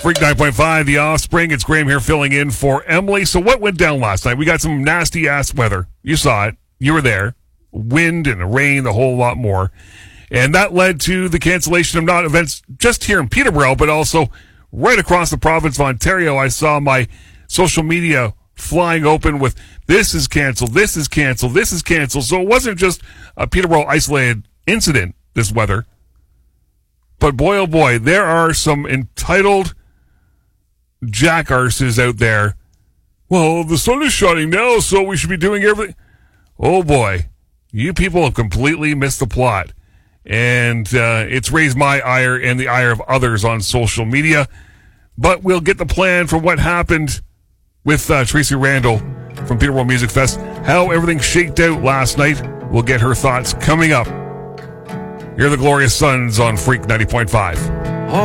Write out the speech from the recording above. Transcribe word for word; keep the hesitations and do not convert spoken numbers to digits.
Freak nine point five, The Offspring. It's Graham here filling in for Emily. So what went down last night? We got some nasty-ass weather. You saw it. You were there. Wind and rain, a whole lot more. And that led to the cancellation of not events just here in Peterborough, but also right across the province of Ontario. I saw my social media flying open with, this is canceled, this is canceled, this is canceled. So it wasn't just a Peterborough isolated incident, this weather. But boy, oh boy, there are some entitled jackarses out there. Well, the sun is shining now, so we should be doing everything. Oh boy, you people have completely missed the plot. And uh, it's raised my ire and the ire of others on social media. But we'll get the plan for what happened with uh, Tracy Randall from Peterborough Music Fest. How everything shaked out last night. We'll get her thoughts coming up. Here are the Glorious Sons on Freak ninety point five.